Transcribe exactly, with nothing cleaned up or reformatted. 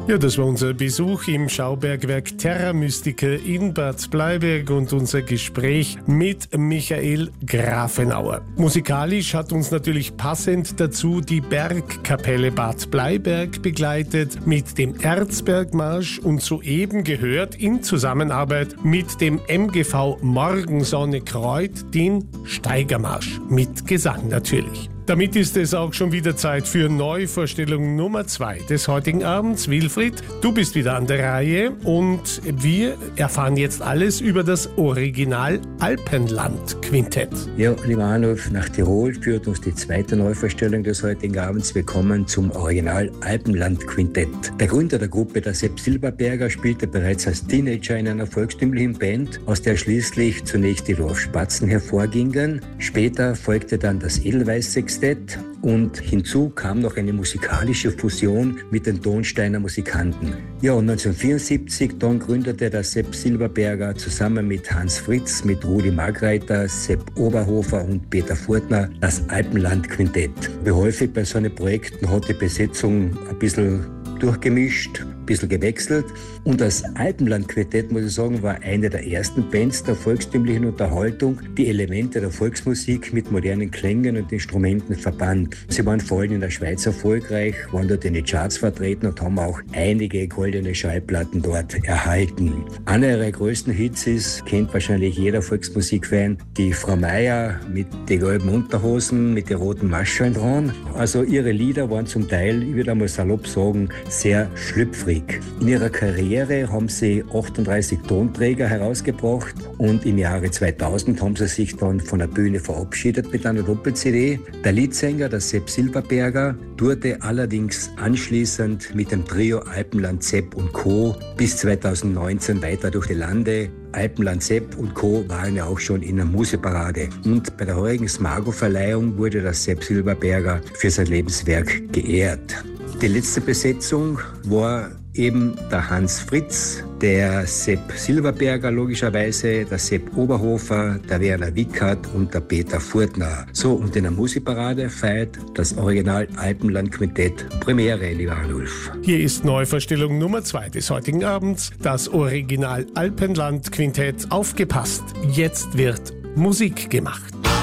Ja, das war unser Besuch im Schaubergwerk Terra Mystica in Bad Bleiberg und unser Gespräch mit Michael Grafenauer. Musikalisch hat uns natürlich passend dazu die Bergkapelle Bad Bleiberg begleitet mit dem Erzbergmarsch und soeben gehört in Zusammenarbeit mit dem M G V Morgensonne Kreuth den Steigermarsch mit Gesang natürlich. Damit ist es auch schon wieder Zeit für Neuvorstellung Nummer zwei des heutigen Abends. Wilfried, du bist wieder an der Reihe und wir erfahren jetzt alles über das Original Alpenland Quintett. Ja, lieber Arnulf, nach Tirol führt uns die zweite Neuvorstellung des heutigen Abends. Wir kommen zum Original Alpenland Quintett. Der Gründer der Gruppe, der Sepp Silberberger, spielte bereits als Teenager in einer volkstümlichen Band, aus der schließlich zunächst die Dorfspatzen hervorgingen. Später folgte dann das Edelweiß-Sextett und hinzu kam noch eine musikalische Fusion mit den Tonsteiner Musikanten. Ja, und neunzehnhundertvierundsiebzig dann gründete der Sepp Silberberger zusammen mit Hans Fritz, mit Rudi Margreiter, Sepp Oberhofer und Peter Furtner das Alpenland Quintett. Wie häufig bei so einem Projekten hat die Besetzung ein bisschen durchgemischt, ein bisschen gewechselt. Und das Alpenland-Quintett, muss ich sagen, war eine der ersten Bands der volkstümlichen Unterhaltung, die Elemente der Volksmusik mit modernen Klängen und Instrumenten verband. Sie waren vor allem in der Schweiz erfolgreich, waren dort in den Charts vertreten und haben auch einige goldene Schallplatten dort erhalten. Einer ihrer größten Hits ist, kennt wahrscheinlich jeder Volksmusikfan, die Frau Meier mit den gelben Unterhosen, mit den roten Maschen dran. Also ihre Lieder waren zum Teil, ich würde einmal salopp sagen, sehr schlüpfrig. In ihrer Karriere haben sie achtunddreißig Tonträger herausgebracht und im Jahre zweitausend haben sie sich dann von der Bühne verabschiedet mit einer Doppel-C D. Der Leadsänger, der Sepp Silberberger, tourte allerdings anschließend mit dem Trio Alpenland Sepp und Co. bis zweitausendneunzehn weiter durch die Lande. Alpenland Sepp und Co. waren ja auch schon in der Musikparade. Und bei der heurigen Smago-Verleihung wurde der Sepp Silberberger für sein Lebenswerk geehrt. Die letzte Besetzung war eben der Hans Fritz, der Sepp Silberberger logischerweise, der Sepp Oberhofer, der Werner Wickert und der Peter Furtner. So, und in der Musikparade feiert das Original Alpenland Quintett Premiere, lieber Arnulf. Hier ist Neuvorstellung Nummer zwei des heutigen Abends, das Original Alpenland Quintett. Aufgepasst, jetzt wird Musik gemacht.